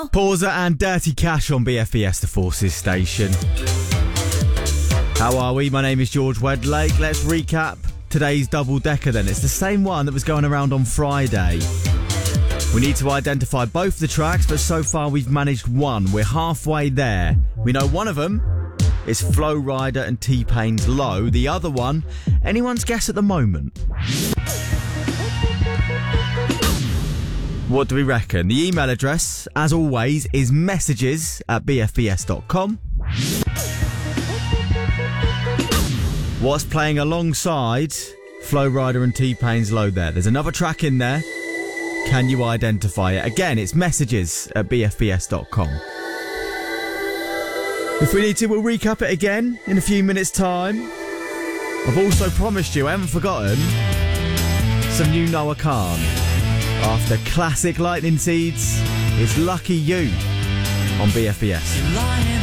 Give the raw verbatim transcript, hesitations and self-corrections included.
now. Pauser and Dirty Cash on B F B S, the Forces station. How are we? My name is George Wedlake. Let's recap today's double-decker then. It's the same one that was going around on Friday. We need to identify both the tracks, but so far we've managed one. We're halfway there. We know one of them is Flo Rida and T-Pain's Low. The other one, anyone's guess at the moment. What do we reckon? The email address, as always, is messages at b f b s dot com. What's playing alongside Flo Rida and T-Pain's Low there? There's another track in there. Can you identify it? Again, it's messages at b f b s dot com. If we need to, we'll recap it again in a few minutes' time. I've also promised you, I haven't forgotten, some new Noah Khan. After classic Lightning Seeds, it's Lucky You on B F B S.